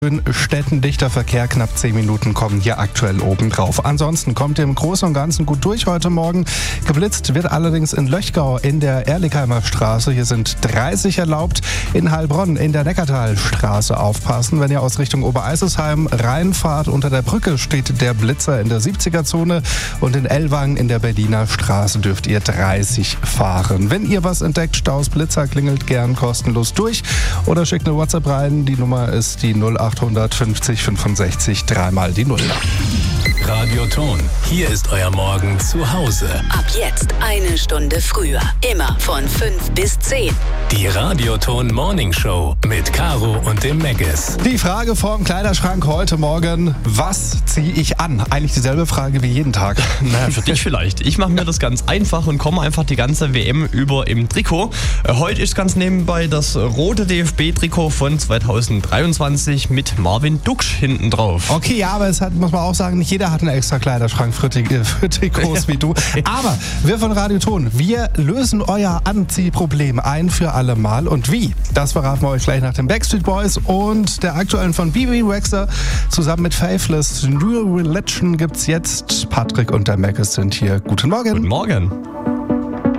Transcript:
Städtendichter Verkehr, knapp 10 Minuten kommen hier aktuell obendrauf. Ansonsten kommt ihr im Großen und Ganzen gut durch heute Morgen. Geblitzt wird allerdings in Löchgau in der Ehrlichheimer Straße. Hier sind 30 erlaubt. In Heilbronn in der Neckartalstraße aufpassen. Wenn ihr aus Richtung Obereisesheim reinfahrt, unter der Brücke steht der Blitzer in der 70er-Zone. Und in Ellwangen in der Berliner Straße dürft ihr 30 fahren. Wenn ihr was entdeckt, Staus, Blitzer, klingelt gern kostenlos durch oder schickt eine WhatsApp rein. Die Nummer ist die 0850 65 3 die 0. Radioton, hier ist euer Morgen zu Hause. Ab jetzt 1 Stunde früher. Immer von 5 bis 10. Die Radioton Morning Show mit Caro und dem Meggis. Die Frage vorm Kleiderschrank heute Morgen: Was ziehe ich an? Eigentlich dieselbe Frage wie jeden Tag. Naja, für dich vielleicht. Ich mache mir das ganz einfach und komme einfach die ganze WM über im Trikot. Heute ist ganz nebenbei das rote DFB-Trikot von 2023 mit Marvin Duksch hinten drauf. Okay, ja, aber es hat, muss man auch sagen, nicht jeder hat einen extra Kleiderschrank für Trikots wie du. Aber wir von Radioton, wir lösen euer Anziehproblem ein für alle Mal. Und wie? Das verraten wir euch gleich nach den Backstreet Boys und der aktuellen von BB Rexha. Zusammen mit Faithless New Religion gibt's jetzt. Patrick und der Meggis sind hier. Guten Morgen. Guten Morgen.